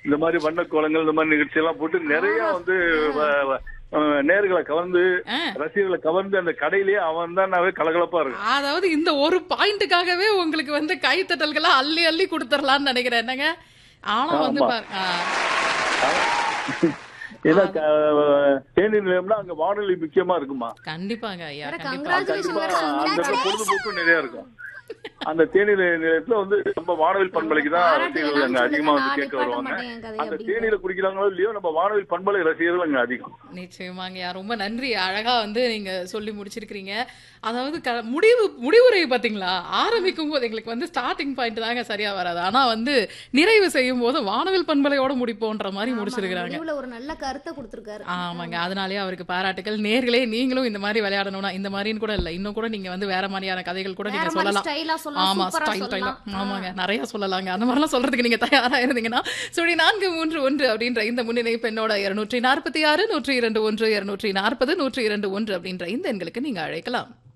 இந்த மாதிரி வண்ண கோலங்கள் இந்த மாதிரி நிகழ்ச்சி எல்லாம் போட்டு நிறைய வந்து நேர்களை கவர்ந்து ஆ. ரசிகர்களை கவர்ந்து அந்த கடையிலேயே அவன் தான் கலகலப்பா இருக்கும். அதாவது இந்த ஒரு பாயிண்ட்டுக்காகவே உங்களுக்கு வந்து கைத்தட்டல்களை அள்ளி அள்ளி கொடுத்துடலாம்னு நினைக்கிறேன் என்னங்க. ஆனா வந்து ஆமா. ஏன்னா தேநீர் நிலையம்னா அங்க வானொலி முக்கியமா இருக்குமா, கண்டிப்பாங்க ஐயா, கண்டிப்பா. கங்க்ராச்சுலேஷன் வேற அந்த சொல்லுங்க. பொழுதுபோக்கும் நிறைய இருக்கும். அந்த தேநீர் நிலையத்துல வந்து நம்ம வானவில் பண்பலைக்கு தான் ரசிகர்கள் அங்க அதிகமா வந்து கேட்க வருவாங்க. அந்த தேநீரை குடிக்கிறாங்களோ இல்லையோ நம்ம வானவில் பண்பலை ரசிகர்கள் அங்க அதிகம். நிச்சயமாங்கய்யா, ரொம்ப நன்றி. அழகா வந்து நீங்க சொல்லி முடிச்சிருக்கிறீங்க. அதாவது முடிவுரை பாத்தீங்களா, ஆரம்பிக்கும் போது எங்களுக்கு வந்து ஸ்டார்டிங் பாயிண்ட் தாங்க சரியா வராது, ஆனா வந்து நிறைவு செய்யும் போது வானவில் பண்பலையோட முடிப்போன்ற மாதிரி முடிச்சிருக்காங்க. முடிவுல ஒரு நல்ல கருத்தை கொடுத்திருக்காரு. ஆமாங்க, அதனாலேயே அவருக்கு பாராட்டுகள். நேர்களே நீங்களும் இந்த மாதிரி விளையாடணும்னா, இந்த மாதிரின்னு கூட இல்ல, இன்னும் கூட நீங்க வந்து வேற மாதிரியான கதைகள் கூட நீங்க சொல்லலாம். ஆமா, ஸ்டைலா ஆமாங்க, நிறைய சொல்லலாங்க. அந்த மாதிரிலாம் சொல்றதுக்கு நீங்க தயாரா இருந்தீங்கன்னா 431 அப்படின்ற இந்த முன்னிலை பெண்ணோட 246 102 1 240 102 1 அப்படின்ற இந்த எண்களுக்கு நீங்க அழைக்கலாம்.